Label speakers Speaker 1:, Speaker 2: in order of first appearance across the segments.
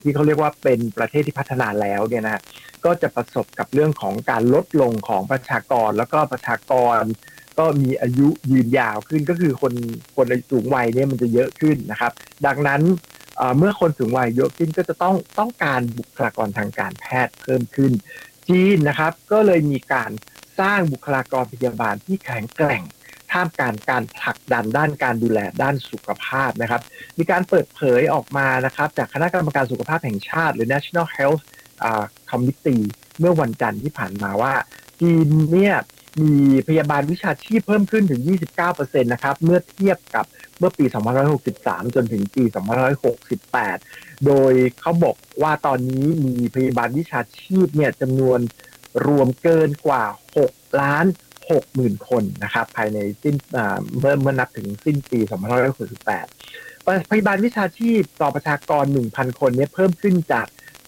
Speaker 1: ที่เขาเรียกว่าเป็นประเทศที่พัฒนาแล้วเนี่ยนะก็จะประสบกับเรื่องของการลดลงของประชากรแล้วก็ประชากรก็มีอายุยืนยาวขึ้นก็คือคนสูงวัยเนี่ยมันจะเยอะขึ้นนะครับดังนั้นเมื่อคนสูงวัยเยอะขึ้นก็จะต้องการบุคลากรทางการแพทย์เพิ่มขึ้นจีนนะครับก็เลยมีการสร้างบุคลากรพยาบาลที่แข็งแกร่งท่ามกลางการผลักดันด้านการดูแลด้านสุขภาพนะครับมีการเปิดเผยออกมานะครับจากคณะกรรมการสุขภาพแห่งชาติหรือ National Health Committee เมื่อวันจันทร์ที่ผ่านมาว่าจีนเนี่ยมีพยาบาลวิชาชีพเพิ่มขึ้นถึง 29% นะครับเมื่อเทียบกับเมื่อปี 2563 จนถึงปี 2568 โดยเขาบอกว่าตอนนี้มีพยาบาลวิชาชีพเนี่ยจำนวนรวมเกินกว่า6ล้าน60,000คนนะครับภายในสิ้นเมื่อนับถึงสิ้นปี 2568 พยาบาลวิชาชีพต่อประชากร 1,000 คนเนี่ยเพิ่มขึ้นจาก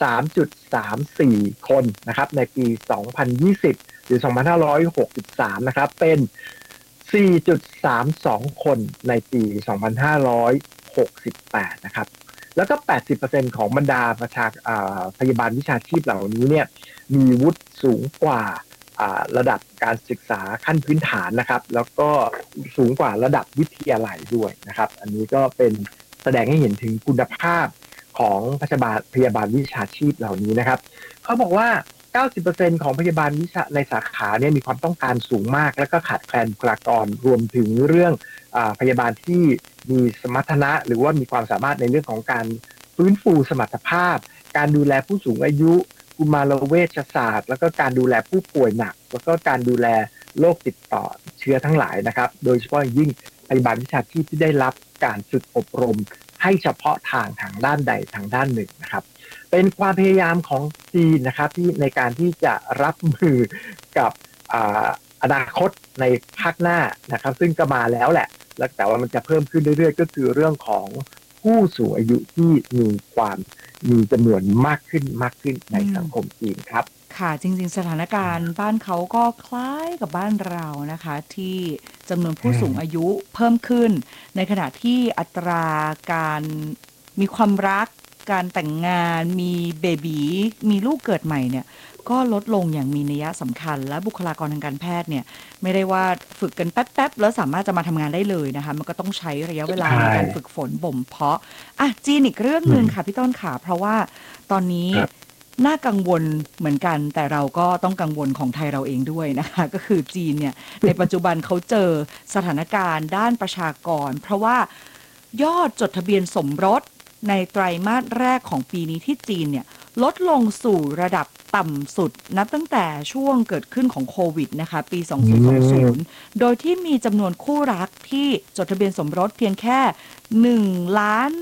Speaker 1: 3.34 คนนะครับในปี 2020 หรือ 2563 นะครับเป็น 4.32 คนในปี 2568 นะครับแล้วก็ 80% ของบรรดาพยาบาลวิชาชีพเหล่านี้เนี่ยมีวุฒิสูงกว่าระดับการศึกษาขั้นพื้นฐานนะครับแล้วก็สูงกว่าระดับวิทยาลัยด้วยนะครับอันนี้ก็เป็นแสดงให้เห็นถึงคุณภาพของพยาบาลวิชาชีพเหล่านี้นะครับเขาบอกว่า 90% ของพยาบาลวิชาในสาขาเนี่ยมีความต้องการสูงมากและก็ขาดแคลนบุคลากรรวมถึงเรื่องพยาบาลที่มีสมรรถนะหรือว่ามีความสามารถในเรื่องของการฟื้นฟูสมรรถภาพการดูแลผู้สูงอายุกุมารเวชศาสตร์แล้วก็การดูแลผู้ป่วยหนักแล้วก็การดูแลโรคติดต่อเชื้อทั้งหลายนะครับโดยเฉพาะยิ่งพยาบาลวิชาชีพที่ได้รับการฝึกอบรมให้เฉพาะทางด้านใดทางด้านหนึ่งนะครับเป็นความพยายามของจีนนะครับที่ในการที่จะรับมือกับอนาคตในภาคหน้านะครับซึ่งก็มาแล้วแหละแล้วแต่ว่ามันจะเพิ่มขึ้นเรื่อยๆก็คือเรื่องของผู้สูงอายุที่มีจำนวนมากขึ้นในสังคมจีนครับ
Speaker 2: ค่ะจริงๆสถานการณ์บ้านเขาก็คล้ายกับบ้านเรานะคะที่จำนวนผู้สูงอายุเพิ่มขึ้นในขณะที่อัตราการมีความรักการแต่งงานมีเบบีมีลูกเกิดใหม่เนี่ยก็ลดลงอย่างมีนัยสำคัญและบุคลากรทางการแพทย์เนี่ยไม่ได้ว่าฝึกกันแป๊บๆแล้วสามารถจะมาทำงานได้เลยนะคะมันก็ต้องใช้ระยะเวลา
Speaker 1: ใช่
Speaker 2: ในการฝึกฝนบ่มเพาะอ่ะจีนอีกเรื่องหนึ่งค่ะพี่ต้นค่ะเพราะว่าตอนนี้
Speaker 1: ครับ
Speaker 2: น่ากังวลเหมือนกันแต่เราก็ต้องกังวลของไทยเราเองด้วยนะคะก็คือจีนเนี่ยในปัจจุบันเขาเจอสถานการณ์ด้านประชากรเพราะว่ายอดจดทะเบียนสมรสในไตรมาสแรกของปีนี้ที่จีนเนี่ยลดลงสู่ระดับต่ำสุดนับตั้งแต่ช่วงเกิดขึ้นของโควิดนะคะปี
Speaker 1: อื
Speaker 2: 2020
Speaker 1: ม
Speaker 2: โดยที่มีจำนวนคู่รักที่จดทะเบียนสมรสเพียงแค่1ล้าน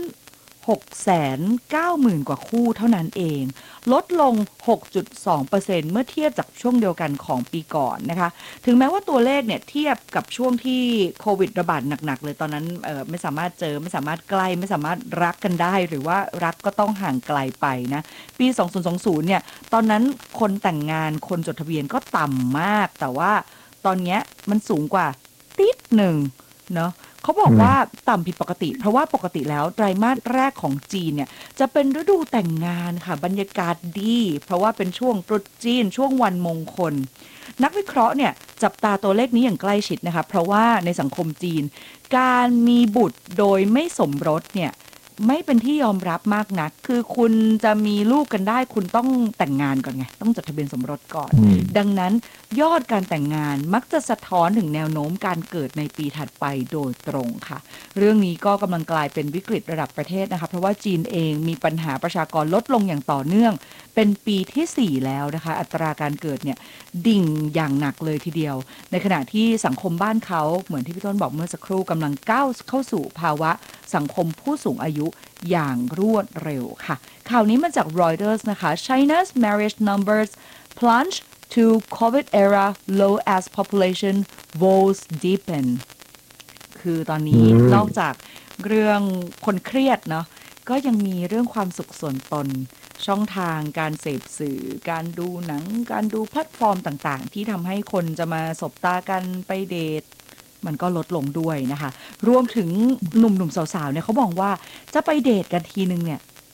Speaker 2: 690,000กว่าคู่เท่านั้นเองลดลง 6.2% เมื่อเทียบจากช่วงเดียวกันของปีก่อนนะคะถึงแม้ว่าตัวเลขเนี่ยเทียบกับช่วงที่โควิดระบาดหนักๆเลยตอนนั้นไม่สามารถเจอไม่สามารถใกล้ไม่สามารถรักกันได้หรือว่ารักก็ต้องห่างไกลไปนะปี2020เนี่ยตอนนั้นคนแต่งงานคนจดทะเบียนก็ต่ำมากแต่ว่าตอนนี้มันสูงกว่าติดหนึ่งเนาะ เขาบอ
Speaker 1: อืม
Speaker 2: กว่าต่ำผิดปกติเพราะว่าปกติแล้วไตรมาสแรกของจีนเนี่ยจะเป็นฤดูแต่งงานค่ะบรรยากาศดีเพราะว่าเป็นช่วงตรุษจีนช่วงวันมงคลนักวิเคราะห์เนี่ยจับตาตัวเลขนี้อย่างใกล้ชิดนะคะเพราะว่าในสังคมจีนการมีบุตรโดยไม่สมรสเนี่ยไม่เป็นที่ยอมรับมากนักคือคุณจะมีลูกกันได้คุณต้องแต่งงานก่อนไงต้องจดทะเบียนสมรสก่อน
Speaker 1: อืม
Speaker 2: ดังนั้นยอดการแต่งงานมักจะสะท้อนถึงแนวโน้มการเกิดในปีถัดไปโดยตรงค่ะเรื่องนี้ก็กำลังกลายเป็นวิกฤตระดับประเทศนะคะเพราะว่าจีนเองมีปัญหาประชากรลดลงอย่างต่อเนื่องเป็นปีที่ 4แล้วนะคะอัตราการเกิดเนี่ยดิ่งอย่างหนักเลยทีเดียวในขณะที่สังคมบ้านเขาเหมือนที่พี่ต้นบอกเมื่อสักครู่กำลังก้าวเข้าสู่ภาวะสังคมผู้สูงอายุอย่างรวดเร็วค่ะข่าวนี้มาจาก Reuters นะคะ China's marriage numbers plunge to COVID era low as population woes deepen คือตอน
Speaker 1: อื
Speaker 2: นี้นอก
Speaker 1: ม
Speaker 2: จากเรื่องคนเครียดเนาะก็ยังมีเรื่องความสุขส่วนตนช่องทางการเสพสื่อการดูหนังการดูแพลตฟอร์มต่างๆที่ทำให้คนจะมาสบตากันไปเดทมันก็ลดลงด้วยนะคะรวมถึงหนุ่มๆสาวๆเนี่ยเขาบอกว่าจะไปเดทกันทีนึงเนี่ย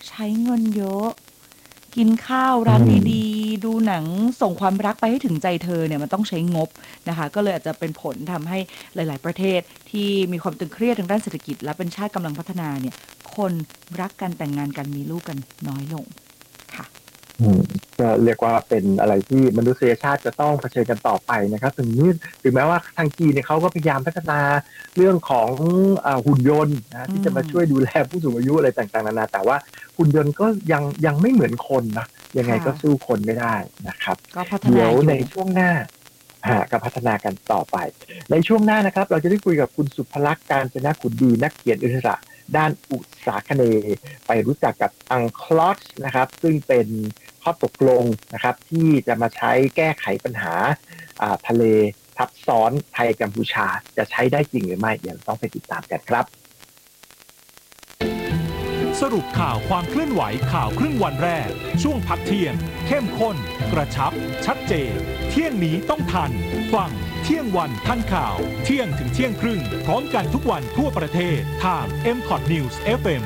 Speaker 2: ใช้เงินเยอะกินข้าวร้านดีๆดูหนังส่งความรักไปให้ถึงใจเธอเนี่ยมันต้องใช้งบนะคะก็เลยอาจจะเป็นผลทำให้หลายๆประเทศที่มีความตึงเครียดทางด้านเศรษฐกิจและเป็นชาติกำลังพัฒนาเนี่ยคนรักกันแต่งงานกันมีลูกกันน้อยลงค่ะ
Speaker 1: ก็เรียกว่าเป็นอะไรที่มนุษยชาติจะต้องเผชิญกันต่อไปนะครับถึงแม้ว่าทางจีนเนี่ยเขาก็พยายามพัฒนาเรื่องของหุ่นยนต์นะที่จะมาช่วยดูแลผู้สูงอายุอะไรต่างๆนานาแต่ว่าหุ่นยนต์ก็ยังไม่เหมือนคนนะยังไงก็สู้คนไม่ได้นะครับเดี๋ยวในช่วงหน้าก็พัฒนากันต่อไปในช่วงหน้านะครับเราจะได้คุยกับคุณสุภลักษณ์ กาญจนขุนดีนักเขียนอิสระด้านอุตสาคเนย์ไปรู้จักกับอังคลอสนะครับซึ่งเป็นข้อตกลงนะครับที่จะมาใช้แก้ไขปัญหาทะเลทับซ้อนไทยกัมพูชาจะใช้ได้จริงหรือไม่เดี๋ยวต้องไปติดตามกันครับ
Speaker 3: สรุปข่าวความเคลื่อนไหวข่าวครึ่งวันแรกช่วงพักเที่ยงเข้มข้นกระชับชัดเจนเที่ยงนี้ต้องทันฟังเที่ยงวันทันข่าวเที่ยงถึงเที่ยงครึ่งพร้อมกันทุกวันทั่วประเทศทาง MCOT News FM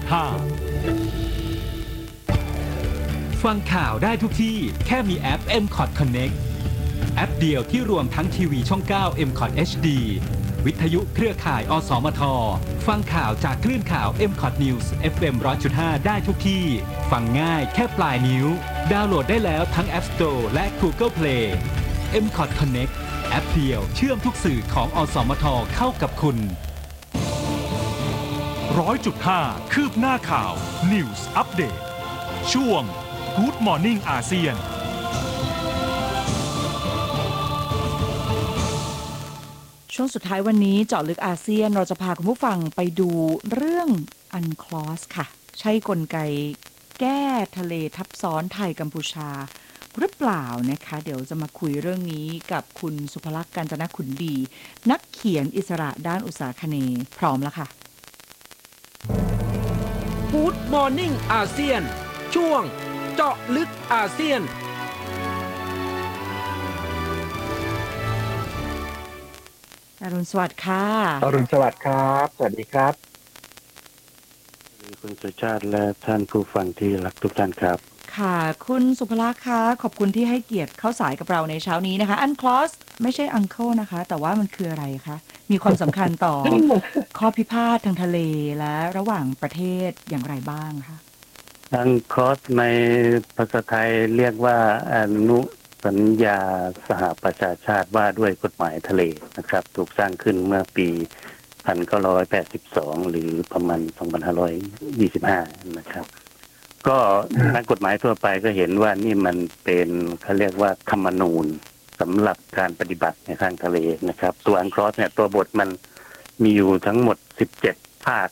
Speaker 3: 100.5 ฟังข่าวได้ทุกที่แค่มีแอป MCOT Connect แอปเดียวที่รวมทั้งทีวีช่อง 9 MCOT HD วิทยุเครือข่ายอสมทฟังข่าวจากคลื่นข่าว MCOT News FM 100.5 ได้ทุกที่ฟังง่ายแค่ปลายนิ้วดาวน์โหลดได้แล้วทั้ง App Store และ Google Play MCOT Connect แอปเดียวเชื่อมทุกสื่อของอสมทเข้ากับคุณ 100.5 คืบหน้าข่าว News Update ช่วง Good Morning อาเซียน
Speaker 2: ช่วงสุดท้ายวันนี้เจาะลึกอาเซียนเราจะพาคุณผู้ฟังไปดูเรื่องอันคลอสค่ะใช่กลไกแก้ทะเลทับซ้อนไทยกัมพูชาหรือเปล่านะคะเดี๋ยวจะมาคุยเรื่องนี้กับคุณสุภลักษณ์ กาญจนขุนดีนักเขียนอิสระด้านอุตสาคเนย์พร้อมแล้วค่ะ
Speaker 4: Good Morning อาเซียนช่วงเจาะลึกอาเซียน
Speaker 2: อรุณสวัสดิ์ค่ะ
Speaker 1: อรุณสวัสดิ์ครับสวัสดีครับ
Speaker 5: คุณสุชาติและท่านผู้ฟังที่รักทุกท่านครับ
Speaker 2: ค่ะคุณสุภลักษณ์คะขอบคุณที่ให้เกียรติเข้าสายกับเราในเช้านี้นะคะอันคลอสไม่ใช่อังเคิลนะคะแต่ว่ามันคืออะไรคะมีความสำคัญต่อ ข้อพิพาททางทะเลและระหว่างประเทศอย่างไรบ้างคะ
Speaker 5: อังคลอสในภาษาไทยเรียกว่าอนุสัญญาสหประชาชาติว่าด้วยกฎหมายทะเลนะครับถูกสร้างขึ้นเมื่อปี1982หรือประมาณ2525นะครับก็นักกฎหมายทั่วไปก็เห็นว่านี่มันเป็นเขาเรียกว่าธรรมนูญสำหรับการปฏิบัติในทางทะเลนะครับตัวอังคลอสเนี่ยตัวบทมันมีอยู่ทั้งหมด17ภาค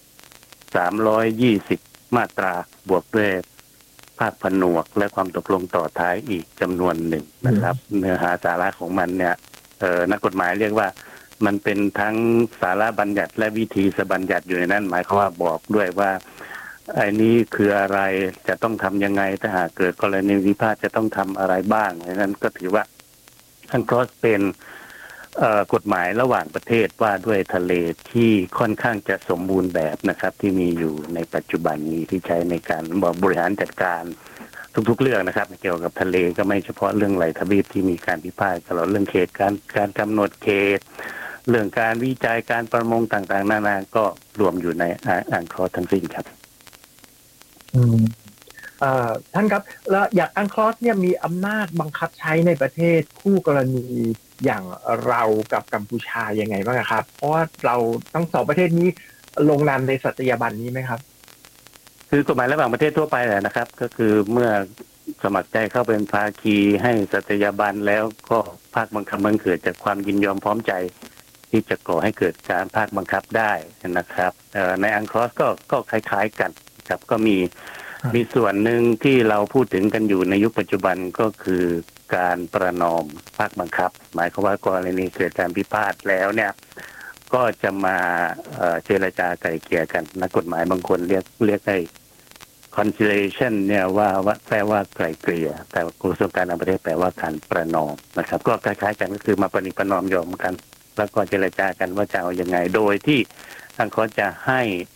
Speaker 5: 320มาตราบวกด้วยภาคผนวกและความตกลงต่อท้ายอีกจำนวนหนึ่งนะครับเนื้อหาสาระของมันเนี่ยนักกฎหมายเรียกว่ามันเป็นทั้งสาระบัญญัติและวิธีบัญญัติอยู่ในนั้นหมายความว่าบอกด้วยว่าไอ้นี้คืออะไรจะต้องทำยังไงถ้าหากเกิดกรณีวิพาทจะต้องทำอะไรบ้างนั้นก็ถือว่าอังคลอสเป็นกฎหมายระหว่างประเทศว่าด้วยทะเลที่ค่อนข้างจะสมบูรณ์แบบนะครับที่มีอยู่ในปัจจุบันนี้ที่ใช้ในการบริหารจัดการทุกๆเรื่องนะครับเกี่ยวกับทะเลก็ไม่เฉพาะเรื่องไหลทวีปที่มีการพิพาทตลอดเรื่องเขตการกำหนดเขตเรื่องการวิจัยการประมงต่างๆนานาก็รวมอยู่ในอังคลอสทั้งสิ้นครับ
Speaker 1: ท่านครับแล้วอย่างอังคลอสเนี่ยมีอำนาจบังคับใช้ในประเทศคู่กรณีอย่างเรากับกัมพูชายังไงบ้างครับเพราะว่าเราทั้งสองประเทศนี้ลงนามในสัตยาบันนี้ไหมครับ
Speaker 5: คือกฎหมายระหว่างประเทศทั่วไปแหละนะครับก็คือเมื่อสมัครใจเข้าเป็นภาคีให้สัตยาบันแล้วก็ภาคบังคับมันเกิดจากความยินยอมพร้อมใจที่จะก่อให้เกิดการภาคบังคับได้นะครับในอังคลอสก็คล้ายๆกันครับก็มีส่วนหนึ่งที่เราพูดถึงกันอยู่ในยุคปัจจุบันก็คือการประนอมภาคบังคับหมายความว่ากรณีเกิดการพิพาทแล้วเนี่ยก็จะมาเจรจาไกล่เกลี่ยกันนักกฎหมายบางคนเรียกให้ conciliation เนี่ยว่าแปลว่าไกล่เกลี่ยแต่กระทรวงการต่างประเทศแปลว่าการประนอมนะครับก็คล้ายๆกันก็คือมาประนอมยอมกันแล้วก็เจรจากันว่าจะเอายังไงโดยที่อังคลอสจะให้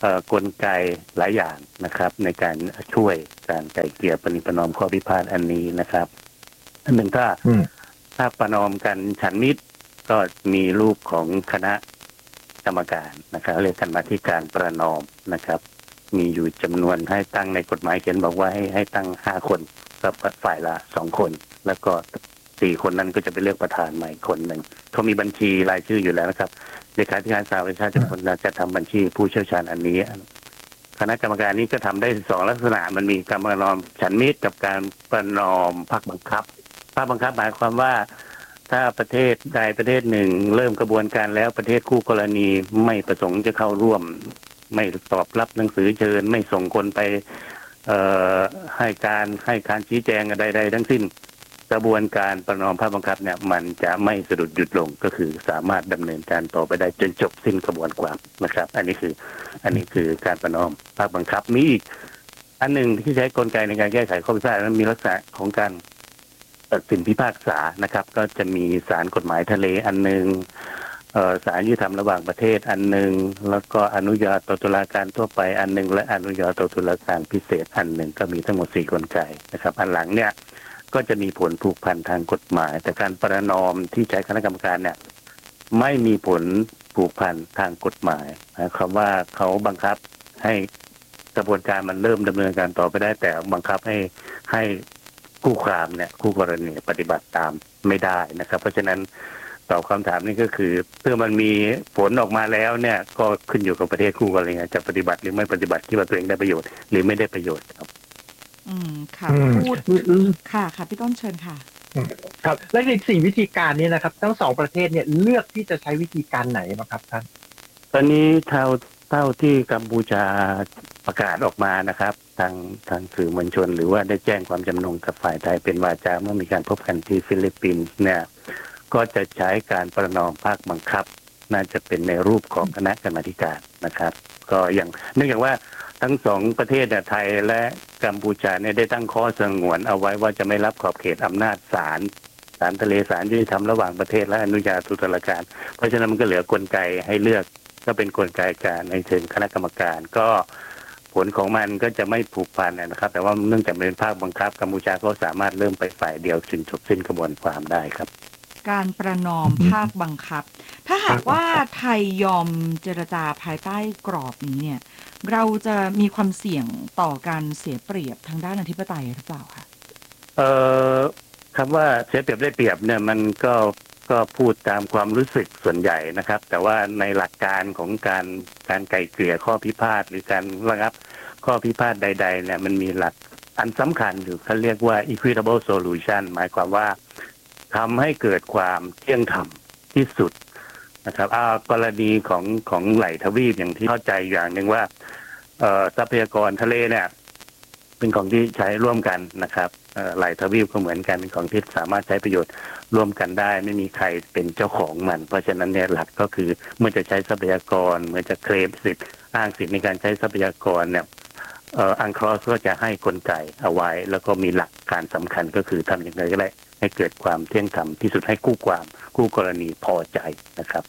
Speaker 5: กลไกหลายอย่างนะครับในการช่วยการไกล่เกลี่ยประนีประนอมข้อพิพาทอันนี้นะครับอันหนึ่งถ้าประนอมกันฉันมิตรก็มีรูปของคณะกรรมการนะครับเรียกกรรมาธิการประนอมนะครับมีอยู่จำนวนให้ตั้งในกฎหมายเขียนบอกว่าให้ตั้ง5 คนกับฝ่ายละ2 คนแล้วก็4 คนนั้นก็จะไปเลือกประธานใหม่คนหนึ่งเขามีบัญชีรายชื่ออยู่แล้วนะครับเลขาธิการสหประชาชาติจะทำบัญชีผู้เชี่ยวชาญอันนี้คณะกรรมการนี้ก็ทำได้2 ลักษณะมันมีการประนอมฉันมิตรกับการประนอมภาคบังคับภาคบังคับหมายความว่าถ้าประเทศใดประเทศหนึ่งเริ่มกระบวนการแล้วประเทศคู่กรณีไม่ประสงค์จะเข้าร่วมไม่ตอบรับหนังสือเชิญไม่ส่งคนไปให้การชี้แจงใดๆทั้งสิ้นกระบวนการประนอมภาคบังคับเนี่ยมันจะไม่สะดุดหยุดลงก็คือสามารถดำเนินการต่อไปได้จนจบสิ้นกระบวนความนะครับอันนี้คือการประนอมภาคบังคับมีอีกอันหนึ่งที่ใช้กลไกในการแก้ไขข้อพิพาทนั้นมีลักษณะของการตัดสินพิพากษานะครับก็จะมีศาลกฎหมายทะเลอันหนึ่งศาลยุติธรรมระหว่างประเทศอันหนึ่งแล้วก็อนุญาโตตุลาการทั่วไปอันหนึ่งและอนุญาโตตุลาการพิเศษอันหนึ่งก็มีทั้งหมด4 กลไกนะครับอันหลังเนี่ยก็จะมีผลผูกพันทางกฎหมายแต่การประนอมที่ใช้คณะกรรมการเนี่ยไม่มีผลผูกพันทางกฎหมายคำว่าเขาบังคับให้กระบวนการมันเริ่มดำเนินการต่อไปได้แต่บังคับให้คู่ความเนี่ยคู่กรณีปฏิบัติตามไม่ได้นะครับเพราะฉะนั้นตอบคำถามนี้ก็คือเมื่อมันมีผลออกมาแล้วเนี่ยก็ขึ้นอยู่กับประเทศคู่กรณีจะปฏิบัติหรือไม่ปฏิบัติที่ว่าตัวเองได้ประโยชน์หรือไม่ได้ประโยชน์ครับ
Speaker 2: ค่ะพูดค่ะพี่ต้นเชิญค่ะ
Speaker 1: ครับและอีก4 วิธีการนี้นะครับทั้ง2 ประเทศเนี่ยเลือกที่จะใช้วิธีการไหนบ้างครับท่าน
Speaker 5: ตอนนี้เท่าที่กัมพูชาประกาศออกมานะครับทางสื่อมวลชนหรือว่าได้แจ้งความจำนงกับฝ่ายไทยเป็นวาจาเมื่อมีการพบกันที่ฟิลิปปินส์เนี่ยก็จะใช้การประนอมภาคบังคับน่าจะเป็นในรูปของคณะกรรมาธิการนะครับก็อย่างเนื่องจากว่าทั้ง2 ประเทศไทยและกัมพูชาเนี่ยได้ตั้งข้อสงวนเอาไว้ว่าจะไม่รับขอบเขตอำนาจศาลทะเลศาลยุติธรรมระหว่างประเทศและอนุญาโตตุลาการเพราะฉะนั้นมันก็เหลือกลไกให้เลือกก็เป็นกลไกการในเชิงคณะกรรมการก็ผลของมันก็จะไม่ผูกพันนะครับแต่ว่าเนื่องจากเป็นภาคบังคับกัมพูชาก็สามารถเริ่มไปฝ่ายเดียวจนจบสิ้นกระบวนความได้ครับ
Speaker 2: การประนอมภาคบังคับถ้าหากว่าไทยยอมเจรจาภายใต้กรอบนี้เนี่ยเราจะมีความเสี่ยงต่อการเสียเปรียบทางด้านอธิปไตยหรือเปล่าคะ
Speaker 5: คำว่าเสียเปรียบได้เปรียบเนี่ยมันก็พูดตามความรู้สึกส่วนใหญ่นะครับแต่ว่าในหลักการของการไกล่เกลี่ยข้อพิพาทหรือการระงับข้อพิพาทใดๆเนี่ยมันมีหลักอันสำคัญอยู่เขาเรียกว่า equitable solution หมายความว่าทำให้เกิดความเที่ยงธรรมที่สุดนะครับกรณีของไหลทวีปอย่างที่เข้าใจอย่างหนึ่งว่าทรัพยากรทะเลเนี่ยเป็นของที่ใช้ร่วมกันนะครับไหลทวีปก็เหมือนกันเป็นของที่สามารถใช้ประโยชน์ร่วมกันได้ไม่มีใครเป็นเจ้าของมันเพราะฉะนั้นเนี่ยหลักก็คือเมื่อจะใช้ทรัพยากรเมื่อจะเคลมสิทธิ์อ้างสิทธิ์ในการใช้ทรัพยากรเนี่ยอังคลอสก็จะให้กลไกเอาไว้แล้วก็มีหลักการสำคัญก็คือทำอย่างไรก็ได้ให้เกิดความเที่ยงธรรมที่สุดให้คู่กรณีพอใจนะครับ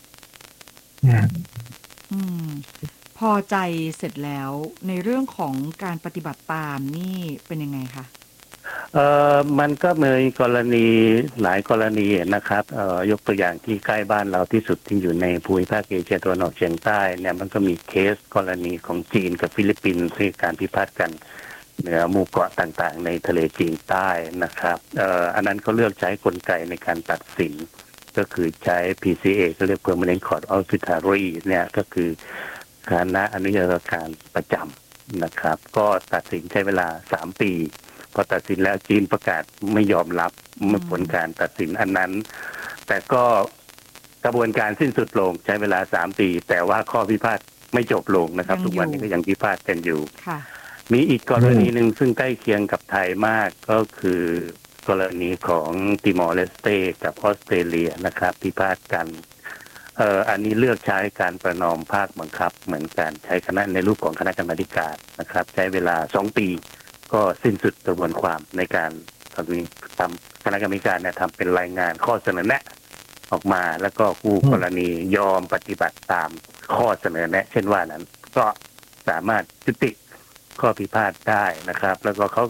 Speaker 2: พอใจเสร็จแล้วในเรื่องของการปฏิบัติตามนี่เป็นยังไงคะ
Speaker 5: มันก็มีกรณีหลายกรณีนะครับยกตัวอย่างที่ใกล้บ้านเราที่สุดที่อยู่ในภูมิภาคเอเชียตะวันออกเฉียงใต้เนี่ยมันก็มีเคสกรณีของจีนกับฟิลิปปินส์ที่การพิพาทกันเหนือหมู่เกาะต่างๆในทะเลจีนใต้นะครับอันนั้นเขาเลือกใช้กลไกในการตัดสินก็คือใช้ PCA ก็เรียก Permanent Court of Arbitrary เนี่ยก็คือคณะอนุญาโตตุลาการประจำนะครับก็ตัดสินใช้เวลา3 ปีพอตัดสินแล้วจีนประกาศไม่ยอมรับผลการตัดสินอันนั้นแต่ก็กระบวนการสิ้นสุดลงใช้เวลา3 ปีแต่ว่าข้อพิพาทไม่จบลงนะครับทุกวันนี้ก็ยังพิพาทกันอยู่มีอีกกรณีหนึ่งซึ่งใกล้เคียงกับไทยมากก็คือกรณีของติมอร์เลสเตกับออสเตรเลียนะครับพิพาทกันอันนี้เลือกใช้การประนอมภาคบังคับเหมือนกันใช้คณะในรูปของคณะกรรมาธิการนะครับใช้เวลา2 ปีก็สิ้นสุดกระบวนความในการทำคณะกรรมการเนี่ยทำเป็นรายงานข้อเสนอแนะออกมาแล้วก็คู่กรณียอมปฏิบัติตามข้อเสนอแนะเช่นว่านั้นก็สามารถยุติข้อพิพาทได้นะครับ แล้วก็เขา